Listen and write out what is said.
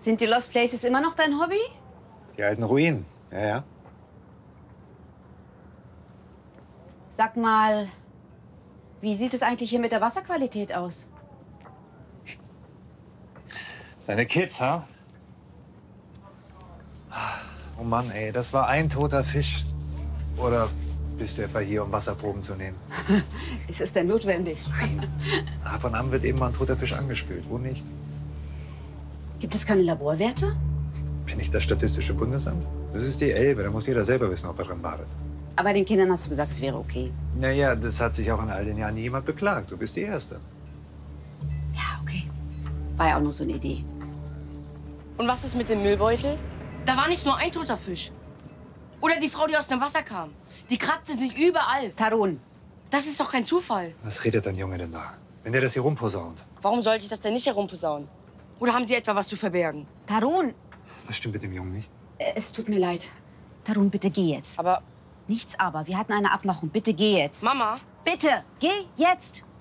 Sind die Lost Places immer noch dein Hobby? Die alten Ruinen, ja, ja. Sag mal, wie sieht es eigentlich hier mit der Wasserqualität aus? Deine Kids, ha? Oh Mann, ey, das war ein toter Fisch. Oder bist du etwa hier, um Wasserproben zu nehmen? Ist es denn notwendig? Nein. Ab und an wird eben mal ein toter Fisch angespült. Wo nicht? Gibt es keine Laborwerte? Bin ich das Statistische Bundesamt? Das ist die Elbe, da muss jeder selber wissen, ob er drin badet. Aber den Kindern hast du gesagt, es wäre okay. Naja, das hat sich auch in all den Jahren nie jemand beklagt. Du bist die Erste. Ja, okay. War ja auch nur so eine Idee. Und was ist mit dem Müllbeutel? Da war nicht nur ein toter Fisch. Oder die Frau, die aus dem Wasser kam. Die kratzte sich überall. Tarun. Das ist doch kein Zufall. Was redet dein Junge denn da? Wenn der das hier rumposaunt. Warum sollte ich das denn nicht herumposaunen? Oder haben Sie etwa was zu verbergen? Tarun. Was stimmt mit dem Jungen nicht? Es tut mir leid. Tarun, bitte geh jetzt. Aber Nichts aber. Wir hatten eine Abmachung. Bitte geh jetzt. Mama, Bitte, geh jetzt.